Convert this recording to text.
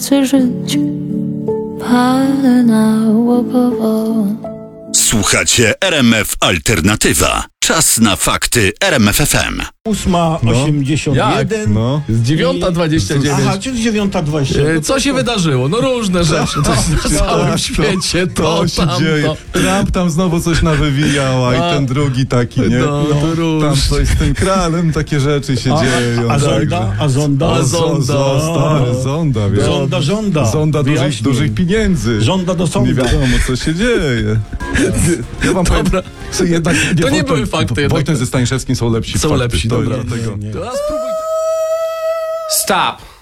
chcę żyć, palę na łopowo. Słuchacie RMF Alternatywa. Czas na fakty RMF FM. 8:81. Jak? No. Jest 9:29. Aha, czyli 9:20. Co się wydarzyło? No różne rzeczy. To jest na całym świecie. To się tam, dzieje. to. Trump tam znowu coś nawywijał, i ten drugi taki, nie? No, to Tam różne. coś z tym kralem, takie rzeczy się dzieją. A zonda? A zonda? A zonda. Stary, zonda, wiesz? Żąda. Zonda Wyjaśnij. dużych pieniędzy. Żąda do sądu. Nie wiadomo, co się dzieje. Ja wam powiem, Dobra. że jednak To nie były fakty jednak. Wojtek ze Staniszewskim są lepsi. Są fakty. lepsi, To dobra. dlatego. Nie. To a spróbuj. Stop.